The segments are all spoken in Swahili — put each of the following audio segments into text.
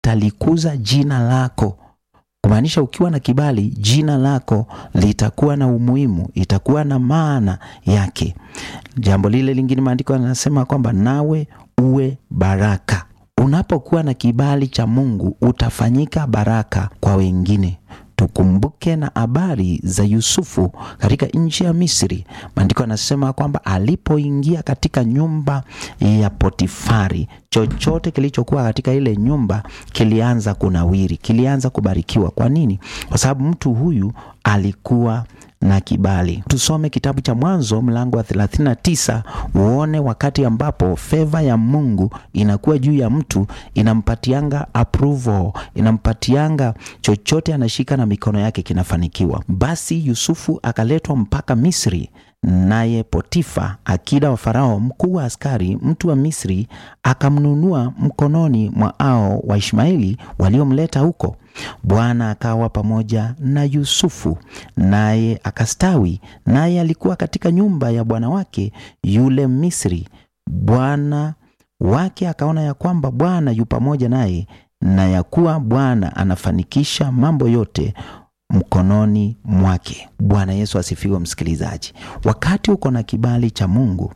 nitalikuza jina lako. Kumaanisha ukiwa na kibali, jina lako litakuwa na umuhimu, itakuwa na maana yake. Jambo lile lingine maandiko yanasema kwamba nawe uwe baraka. Unapokuwa na kibali cha Mungu, utafanyika baraka kwa wengine. Tukumbuke na habari za Yusufu katika nchi ya Misri. Maandiko yanasema kwamba alipoingia katika nyumba ya Potifari, chochote kilichokuwa katika ile nyumba kilianza kunawiri, kilianza kubarikiwa. Kwa nini? Kwa sababu mtu huyu alikuwa na kibali. Tusome kitabu cha Mwanzo mlango wa 39, uone wakati ambapo favor ya Mungu inakuwa juu ya mtu, inampatianga approval, inampatianga chochote anashika na mikono yake kinafanikiwa. Basi Yusufu akaletwa mpaka Misri, naye Potifa, akida wa Farao, mkuu wa askari, mtu wa Misri, akamnunua mkononi mwa hao wa Ishmaeli waliomleta huko. Bwana akawa pamoja na Yusufu, naye akastawi, naye alikuwa katika nyumba ya bwana wake yule Misri. Bwana wake akaona ya kwamba Bwana yu pamoja naye, na ya kuwa Bwana anafanikisha mambo yote mkononi mwake. Bwana Yesu asifiwe. Msikilizaji, wakati uko na kibali cha Mungu,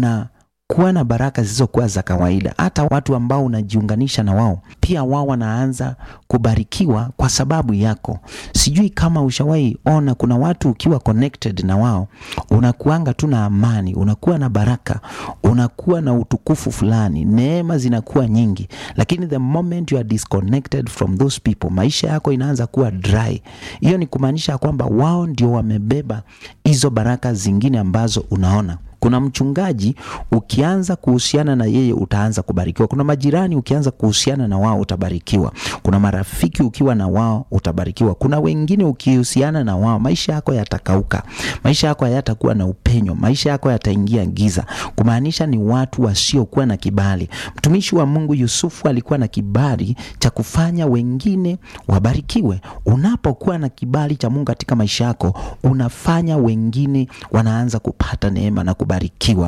unakuwa na baraka zisizokuwa za kawaida. Hata watu ambao unajiunganisha na wao, pia wao wanaanza kubarikiwa kwa sababu yako. Sijui kama ushawahi ona, kuna watu ukiwa connected na wao, unakuanga tu na amani, unakuwa na baraka, unakuwa na utukufu fulani, neema zinakuwa nyingi. Lakini the moment you are disconnected from those people, maisha yako inaanza kuwa dry. Hiyo ni kumaanisha kwamba wao ndio wamebeba hizo baraka zingine ambazo unaona. Kuna mchungaji ukianza kuhusiana na yeye utaanza kubarikiwa. Kuna majirani ukianza kuhusiana na wao utabarikiwa. Kuna marafiki ukiwa na wao utabarikiwa. Kuna wengine ukihusiana na wao maisha yako yatakauka. Maisha yako hayatakuwa na upenyo. Maisha yako yataingia giza. Kumaanisha ni watu wasiokuwa na kibali. Mtumishi wa Mungu Yusufu alikuwa na kibali cha kufanya wengine wabarikiwe. Unapokuwa na kibali cha Mungu katika maisha yako, unafanya wengine wanaanza kupata neema na kubarikiwa.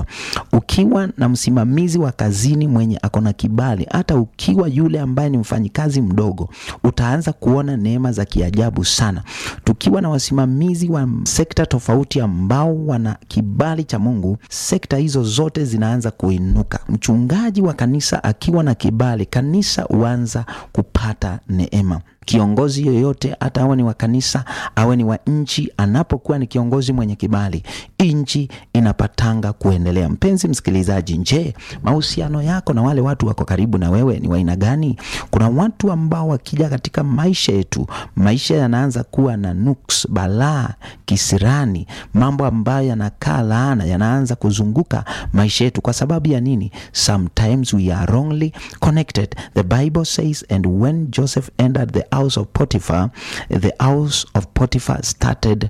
Ukiwa na msimamizi wa kazini mwenye akona kibali, hata ukiwa yule ambaye ni mfanyikazi mdogo, utaanza kuona neema za kiajabu sana. Tukiwa na wasimamizi wa sekta tofauti ambao wana kibali cha Mungu, sekta hizo zote zinaanza kuinuka. Mchungaji wa kanisa akiwa na kibali, kanisa huanza kupata neema. Kiongozi yoyote, hata awe ni wa kanisa, awe ni wa nchi, anapokuwa ni kiongozi mwenye kibali, nchi inapatanga kuendelea. Mpenzi msikilizaji, je, mahusiano yako na wale watu wako karibu na wewe ni wa aina gani? Kuna watu ambao wakija katika maisha yetu, maisha yanaanza kuwa na nuks, balaa, kisirani, mambo ambayo yanakaa laana, yanaanza kuzunguka maisha yetu. Kwa sababu ya nini? Sometimes we are wrongly connected. The Bible says, and when Joseph entered the house of Potiphar, the house of Potiphar started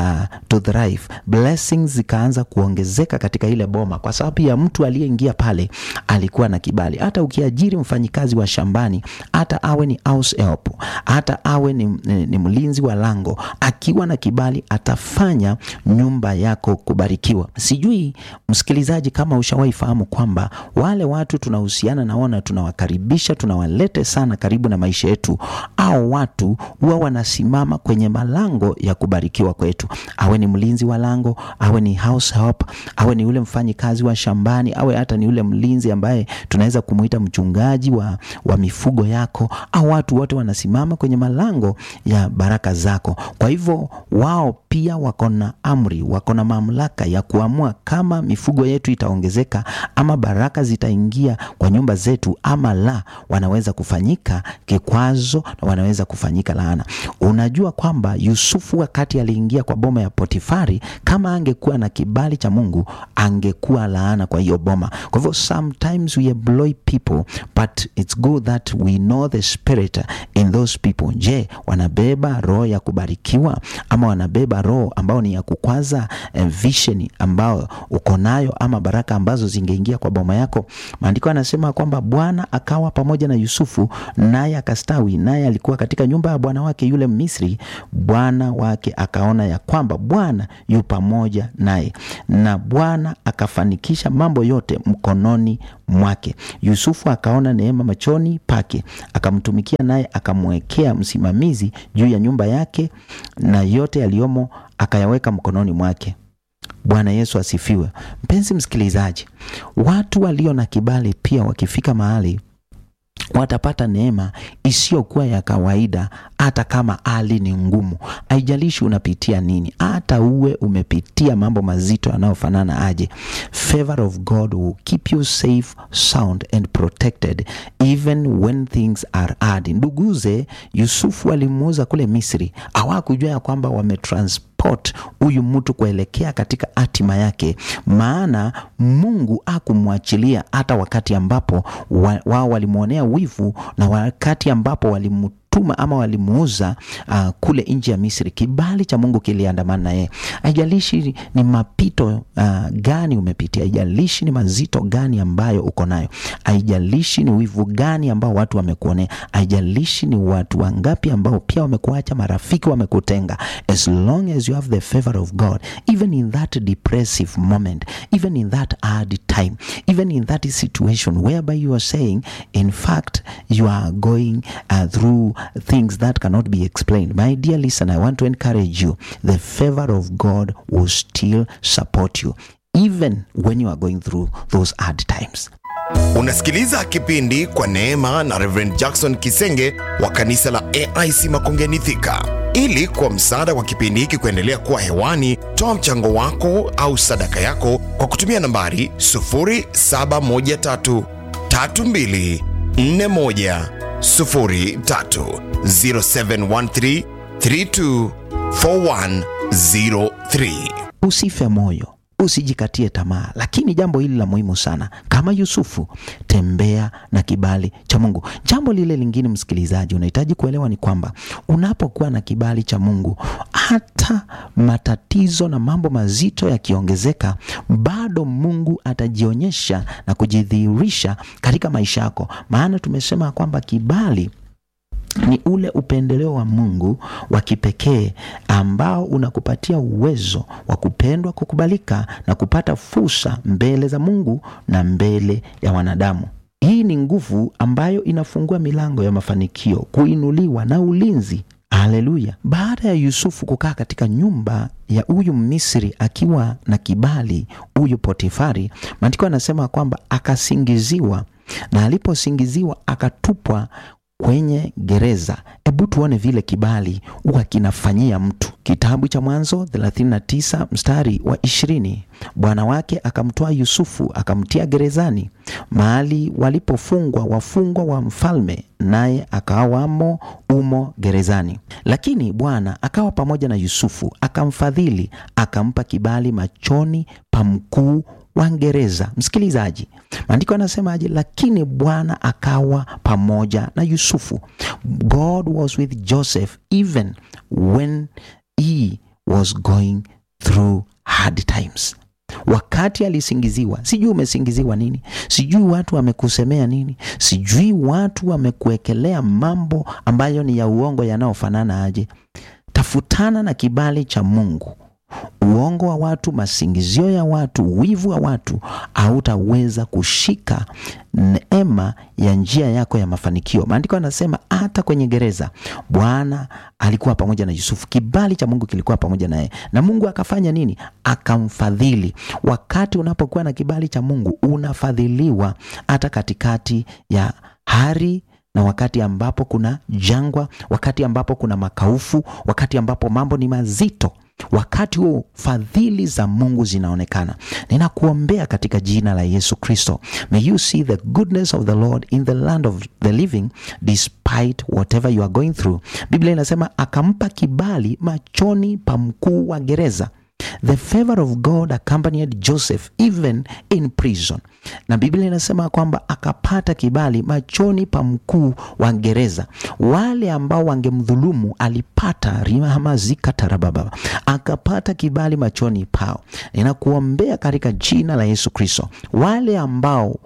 to thrive. Blessings zikaanza kuongezeka katika ile boma kwa sababu ya mtu aliyeingia pale alikuwa na kibali. Hata ukiajiri mfanyikazi wa shambani, hata awe ni house help, hata awe ni mlinzi wa lango, akiwa na kibali atafanya nyumba yako kubarikiwa. Sijui msikilizaji kama ushawahi fahamu kwamba wale watu tunahusiana na wana, tunawakaribisha, tunawalete sana karibu na maisha yetu, au watu huwa wanasimama kwenye malango ya kubarikiwa kwetu. Awe ni mlinzi wa lango, awe ni house help, awe ni yule mfanyikazi wa shambani, awe hata ni yule mlinzi ambaye tunaweza kumuita mchungaji wa mifugo yako, au watu wote wanasimama kwenye malango ya baraka zako. Kwa hivyo wao pia wako na amri, wako na mamlaka ya kuamua kama mifugo yetu itaongezeka ama baraka zitaingia kwa nyumba zetu ama la. Wanaweza kufanyika kikwazo na wanaweza kufanyika laana. Unajua kwamba Yusufu wakati aliingia kwa boma ya Potifari, kama angekuwa na kibali cha Mungu, angekuwa laana kwa hiyo boma. Kwa hivyo sometimes we employ people, but it's good that we know the spirit in those people. Je, wanabeba roho ya kubarikiwa ama wanabeba roho ambao ni ya kukwaza vision ambao uko nayo ama baraka ambazo zingeingia kwa boma yako? Maandiko yanasema kwamba Bwana akawa pamoja na Yusufu, naye akastawi, naye alikuwa alikuwa katika nyumba ya bwana wake yule Misri, bwana wake akaona ya kwamba Bwana yu pamoja naye, na Bwana akafanikisha mambo yote mkononi mwake. Yusufu akaona neema machoni pake, akamtumikia, naye akamwekea msimamizi juu ya nyumba yake, na yote yaliyomo akayaweka mkononi mwake. Bwana Yesu asifiwe. Mpenzi msikilizaji, watu walio na kibali pia wakifika mahali watapata neema isiyokuwa ya kawaida, hata kama hali ni ngumu. Haijalishi unapitia nini, hata uwe umepitia mambo mazito yanayofanana aje, favor of God will keep you safe, sound and protected even when things are hard. Nduguze Yusufu alimuuza kule Misri, hawakujua ya kwamba wametransport huyu mtu kuelekea katika hatima yake, maana Mungu hakumwachilia hata wakati ambapo wao walimuonea wivu, na wakati ambapo walimtuma ama walimuuza kule nje ya Misri. Kibali cha Mungu kiliandamana naye. Haijalishi ni mapito gani umepitia, haijalishi ni mazito gani ambayo uko nayo, haijalishi ni wivu gani ambao watu wamekuonea, haijalishi ni watu wangapi ambao pia wamekuacha, marafiki wamekutenga, as long as you have the favor of God, even in that depressive moment, even in that hard time, even in that situation whereby you are saying, in fact, you are going through things that cannot be explained, my dear listener, I want to encourage you. The favor of God will still support you even when you are going through those hard times. Unasikiliza kipindi Kwa Neema na Reverend Jackson Kisenge wa kanisa la AIC Makongeni Thika. Ili kwa msaada wa kipindi hiki kuendelea kuwa hewani, toa mchango wako au sadaka yako kwa kutumia nambari 0713 32 41 03 0713 32 4103. Usife moyo, usijikatie tamaa, lakini jambo hili la muhimu sana, kama Yusufu, tembea na kibali cha Mungu. Jambo lile lingine msikilizaji unahitaji kuelewa ni kwamba unapokuwa na kibali cha Mungu, hata matatizo na mambo mazito yakiongezeka, bado Mungu atajionyesha na kujidhihirisha katika maisha yako. Maana tumesema kwamba kibali ni ule upendeleo wa Mungu wa kipekee ambao unakupatia uwezo wa kupendwa, kukubalika na kupata fursa mbele za Mungu na mbele ya wanadamu. Hii ni nguvu ambayo inafungua milango ya mafanikio, kuinuliwa na ulinzi. Haleluya. Baada ya Yusufu kukaa katika nyumba ya huyu Misri akiwa na kibali, huyu Potifari, maandiko yanasema kwamba akasingiziwa, na aliposingiziwa akatupwa kwenye gereza. Hebu tuone vile kibali huwa kinafanyia mtu. Kitabu cha Mwanzo 39 mstari wa 20. Bwana wake akamtoa Yusufu akamtia gerezani, mahali walipofungwa wafungwa wa mfalme, naye akawamo umo gerezani. Lakini Bwana akawa pamoja na Yusufu, akamfadhili, akampa kibali machoni pa mkuu wa gereza. Msikilizaji, maandiko yanasemaje? Lakini Bwana akawa pamoja na Yusufu. God was with Joseph even when he was going through hard times. Wakati alisingiziwa, sijui umesingiziwa nini, sijui watu wamekusemea nini, sijui watu wamekuekelea mambo ambayo ni ya uongo yanayofanana aje, tafutana na kibali cha Mungu. Uongo wa watu, masingizio ya watu, wivu wa watu, hautaweza kushika neema ya njia yako ya mafanikio. Maandiko yanasema hata kwenye gereza Bwana alikuwa pamoja na Yusufu. Kibali cha Mungu kilikuwa pamoja naye, na Mungu akafanya nini? Akamfadhili. Wakati unapokuwa na kibali cha Mungu, unafadhiliwa hata katikati ya hari, na wakati ambapo kuna jangwa, wakati ambapo kuna makaufu, wakati ambapo mambo ni mazito, wakati huo fadhili za Mungu zinaonekana. Ninakuombea katika jina la Yesu Kristo, may you see the goodness of the Lord in the land of the living despite whatever you are going through. Biblia inasema akampa kibali machoni pa mkuu wa gereza. The favor of God accompanied Joseph even in prison. Na Biblia inasema kwamba akapata kibali machoni pa mkuu wa gereza. Wale ambao wangemdhulumu alipata rihamazika tarababa, akapata kibali machoni pao. Ninakuombea katika jina la Yesu Kristo, wale ambao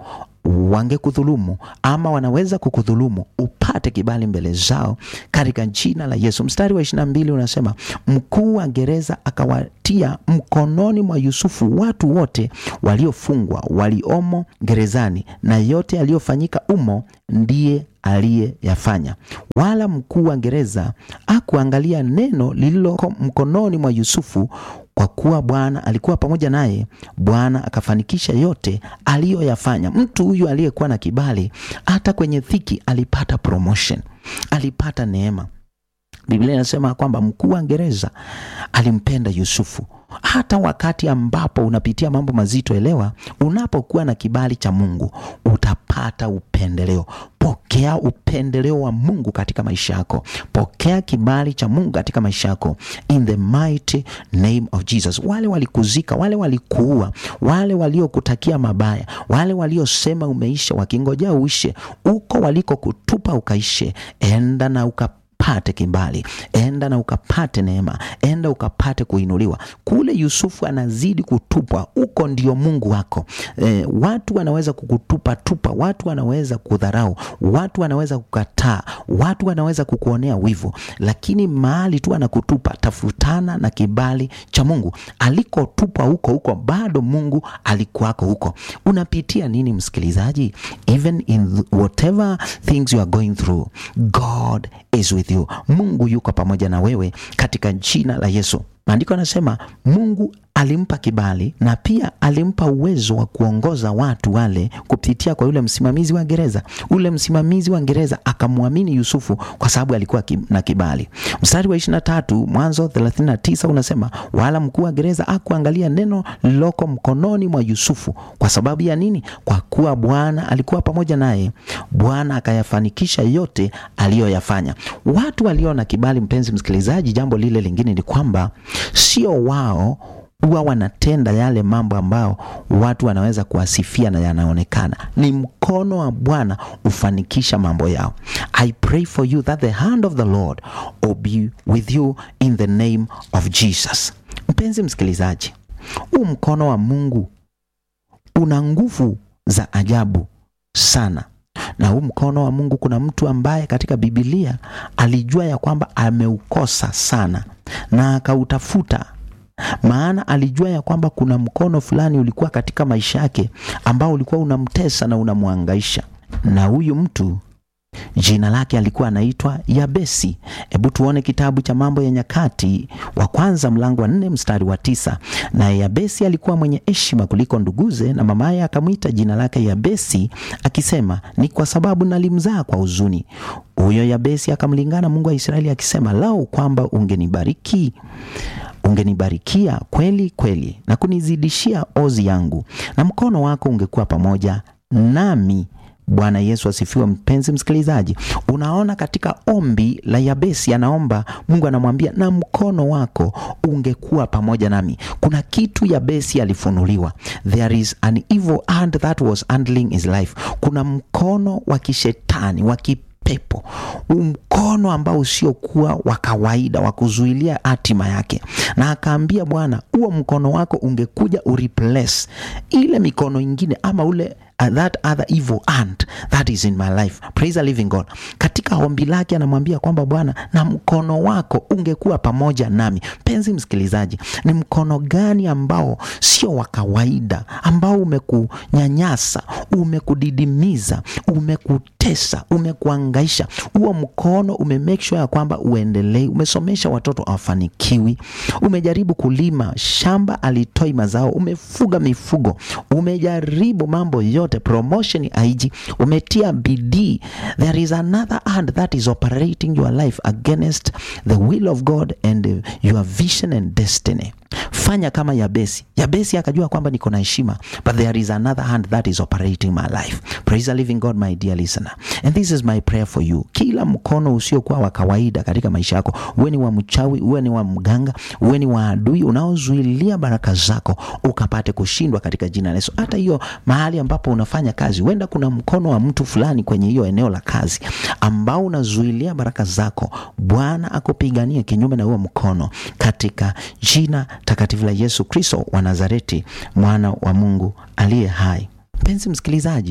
wangekudhulumu ama wanaweza kukudhulumu, upate kibali mbele zao katika jina la Yesu. Mstari wa 22 unasema, mkuu wa gereza akawatia mkononi mwa Yusufu watu wote waliofungwa waliomo gerezani, na yote aliyofanyika umo ndiye aliyeyafanya. Wala mkuu wa gereza hakuangalia neno lililo mkononi mwa Yusufu, kwa kuwa Bwana alikuwa pamoja naye. Bwana akafanikisha yote aliyoyafanya. Mtu huyu aliyekuwa na kibali, hata kwenye dhiki alipata promotion, alipata neema. Biblia inasema kwamba mkuu wa gereza alimpenda Yusufu. Hata wakati ambapo unapitia mambo mazito, elewa, unapokuwa na kibali cha Mungu utapata upendeleo. Pokea upendeleo wa Mungu katika maisha yako. Pokea kibali cha Mungu katika maisha yako, in the mighty name of Jesus. Wale walikuzika, wale walikuua, wale waliokutakia mabaya, wale waliosema umeisha wakingojea uishe, uko waliko kutupa ukaishe, enda na ukapate kibali, enda na ukapate neema, enda ukapate kuinuliwa. Kule Yusufu anazidi kutupwa, uko ndio Mungu wako. Watu wanaweza kukutupa tupa, watu wanaweza kudharau, watu wanaweza kukataa, watu wanaweza kukuonea wivu, lakini mahali tu anakutupa, tafutana na kibali cha Mungu. Alikotupwa huko bado Mungu alikuwako huko. Unapitia nini msikilizaji? Even in whatever things you are going through, God is with you. Mungu yuko pamoja na wewe katika jina la Yesu. Maandiko yanasema Mungu alimpa kibali na pia alimpa uwezo wa kuongoza watu wale kupitia kwa yule msimamizi wa gereza. Ule msimamizi wa gereza akamwamini Yusufu kwa sababu alikuwa na kibali. Mstari wa 23 Mwanzo 39 unasema, wala mkuu wa gereza hakuangalia neno liloko mkononi mwa Yusufu. Kwa sababu ya nini? Kwa kuwa Bwana alikuwa pamoja naye. Bwana akayafanikisha yote aliyoyafanya. Watu walio na kibali, mpenzi msikilizaji, jambo lile lingine ni kwamba sio wao huwa wanatenda yale mambo ambao watu wanaweza kuwasifia na yanaonekana. Ni mkono wa Bwana ufanikisha mambo yao. I pray for you that the hand of the Lord will be with you in the name of Jesus. Mpenzi msikilizaji, huu mkono wa Mungu una nguvu za ajabu sana. Na huu mkono wa Mungu, kuna mtu ambaye katika Biblia alijua ya kwamba ameukosa sana na akautafuta, maana alijua ya kwamba kuna mkono fulani ulikuwa katika maisha yake ambao ulikuwa unamtesa na unamhangaisha. Na huyu mtu jina lake alikuwa anaitwa Yabesi. Hebu tuone kitabu cha Mambo ya Nyakati wa kwanza mlango wa 4 mstari wa 9. Na Yabesi alikuwa mwenye heshima kuliko nduguze, na mamaye akamwita jina lake Yabesi akisema, ni kwa sababu nalimzaa kwa huzuni. Huyo Yabesi akamlingana Mungu wa Israeli akisema, lau kwamba ungenibarikia kweli kweli na kunizidishia ozi yangu, na mkono wako ungekuwa pamoja nami. Bwana Yesu asifiwe. Mpenzi msikilizaji, unaona katika ombi la Yabesi anaomba, Mungu anamwambia na mkono wako ungekuwa pamoja nami. Kuna kitu Yabesi alifunuliwa. There is an evil hand that was handling his life. Kuna mkono wa kishetani, wa pepo, mkono ambao usiokuwa wa kawaida wa kuzuilia hatima yake. Na akaambia Bwana, huo mkono wako ungekuja ureplace ile mikono ingine ama ule that other evil hand that is in my life. Praise the living God. Katika ombi lake anamwambia kwamba Bwana, na mkono wako ungekuwa pamoja nami. Penzi msikilizaji, ni mkono gani ambao sio wa kawaida, ambao umekunyanyasa, umekudidimiza, umekutesa, umekuangaisha? Huo mkono umemake sure ya kwamba uendelee. Umesomesha watoto hawafanikiwi, umejaribu kulima shamba alitoi mazao, umefuga mifugo, umejaribu mambo yote, promotion haiji, umetia bidii. There is another hand that is operating your life against the will of God and your vision and destiny. Fanya kama Yabesi. Yabesi akajua kwamba niko na heshima, but there is another hand that is operating my life. Praise the living God, my dear listener. And this is my prayer for you. Kila mkono usiokuwa wa kawaida katika maisha yako, uwe ni wa mchawi, uwe ni wa mganga, uwe ni wa adui unaozuilia baraka zako ukapate kushindwa katika jina la Yesu. Hata hiyo mahali ambapo unafanya kazi, huenda kuna mkono wa mtu fulani kwenye hiyo eneo la kazi ambao unazuilia baraka zako. Bwana akupiganie kinyume na huo mkono katika jina takatifu la Yesu Kristo wa Nazareti, mwana wa Mungu aliye hai. Mpenzi msikilizaji,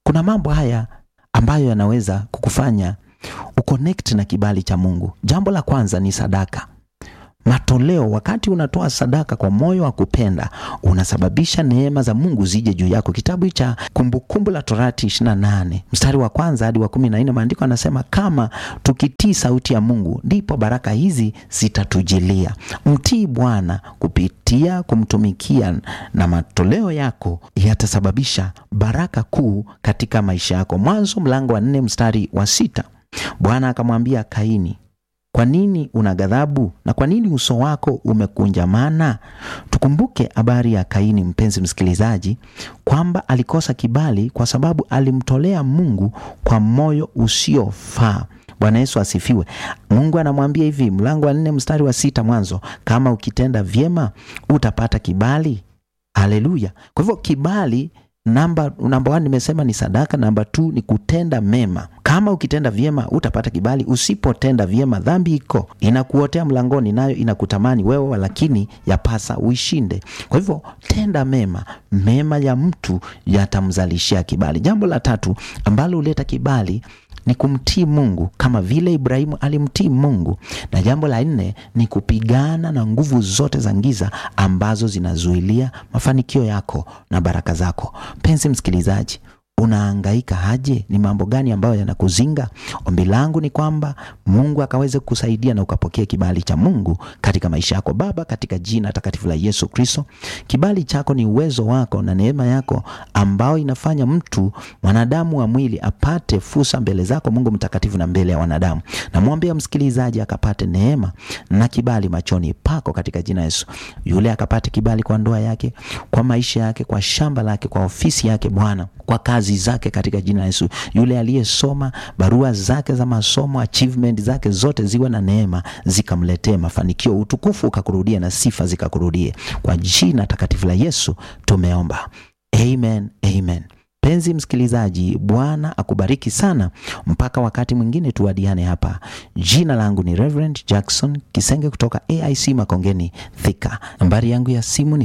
Kuna mambo haya ambayo yanaweza kukufanya uconnect na kibali cha Mungu. Jambo la kwanza ni sadaka. Matoleo. Wakati unatoa sadaka kwa moyo wa kupenda, unasababisha neema za Mungu zije juu yako. Kitabu cha Kumbukumbu la Torati 28 mstari wa 1 hadi wa 14, maandiko yanasema, kama tukitii sauti ya Mungu, ndipo baraka hizi zitatujilia. Mtii Bwana kupitia kumtumikia, na matoleo yako yatasababisha baraka kuu katika maisha yako. Mwanzo mlango wa 4 mstari wa 6. Bwana akamwambia Kaini, kwa nini una ghadhabu na kwa nini uso wako umekunjamana? Tukumbuke habari ya Kaini, mpenzi msikilizaji, kwamba alikosa kibali kwa sababu alimtolea Mungu kwa moyo usiofaa. Bwana Yesu asifiwe. Mungu anamwambia hivi, mlango wa 4 mstari wa 6 Mwanzo, kama ukitenda vyema utapata kibali. Haleluya. Kwa hivyo kibali Namba 1 nimesema ni sadaka. Namba 2 ni kutenda mema. Kama ukitenda vyema utapata kibali. Usipotenda vyema, dhambi iko inakuotea mlangoni, nayo inakutamani wewe, lakini yapasa uishinde. Kwa hivyo tenda mema. Mema ya mtu yatamzalishia kibali. Jambo la 3 ambalo huleta kibali ni kumtii Mungu kama vile Ibrahimu alimtii Mungu. Na jambo la 4 ni kupigana na nguvu zote za giza ambazo zinazuilia mafanikio yako na baraka zako. Penzi msikilizaji, unahangaika aje? Ni mambo gani ambayo yanakuzinga? Ombi langu ni kwamba Mungu akaweze kusaidia na ukapokea kibali cha Mungu katika maisha yako. Baba, katika jina takatifu la Yesu Kristo, kibali chako ni uwezo wako na neema yako ambao inafanya mtu mwanadamu wa mwili apate fursa mbele zako Mungu mtakatifu na mbele ya wanadamu. Na muombea msikilizaji akapate neema na kibali machoni pako katika jina Yesu. Yule akapate kibali kwa ndoa yake, kwa maisha yake, kwa shamba lake, kwa ofisi yake Bwana, kwa kazi zake katika jina Yesu. Yule aliyesoma, barua zake za masomo, achievement zake zote ziwe na neema, zikamletee mafanikio, utukufu ukakurudie na sifa zikakurudie. Kwa jina takatifu la Yesu tumeomba. Amen, amen. Penzi msikilizaji, Bwana akubariki sana. Mpaka wakati mwingine tuadiane hapa. Jina langu ni Reverend Jackson Kisenge kutoka AIC Makongeni Thika. Nambari yangu ya simu ni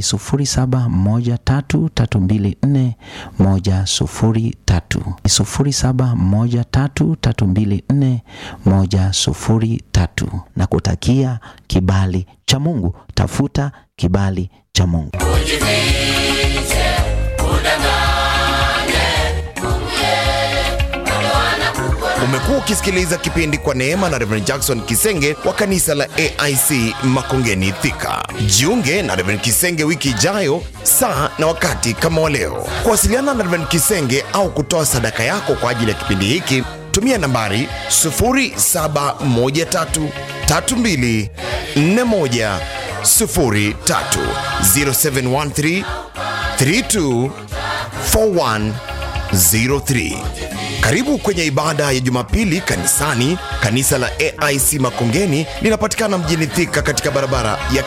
0713324103. 0713324103. Na kutakia kibali cha Mungu. Tafuta kibali cha Mungu. Umekuwa ukisikiliza kipindi Kwa Neema na Reverend Jackson Kisenge wa kanisa la AIC Makongeni Thika. Jiunge na Reverend Kisenge wiki ijayo saa na wakati kama wa leo. Kuwasiliana na Reverend Kisenge au kutoa sadaka yako kwa ajili ya kipindi hiki, tumia nambari 0713324103 0713324103. Karibu kwenye ibada ya Jumapili kanisani. Kanisa la AIC Makongeni linapatikana mjini Thika katika barabara ya